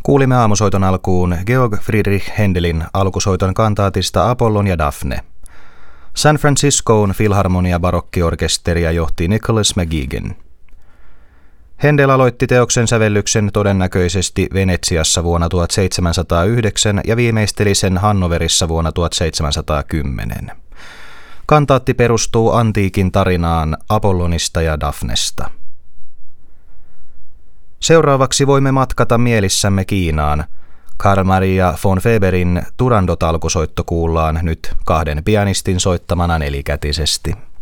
Kuulimme aamusoiton alkuun Georg Friedrich Händelin alkusoiton kantaatista Apollon ja Daphne. San Franciscoon Filharmonia barokkiorkesteria johti Nicholas McGuigan. Händel aloitti teoksen sävellyksen todennäköisesti Venetsiassa vuonna 1709 ja viimeisteli sen Hannoverissa vuonna 1710. Kantaatti perustuu antiikin tarinaan Apollonista ja Daphnesta. Seuraavaksi voimme matkata mielissämme Kiinaan. Carl Maria von Weberin Turandot-alkusoitto kuullaan nyt kahden pianistin soittamana nelikätisesti.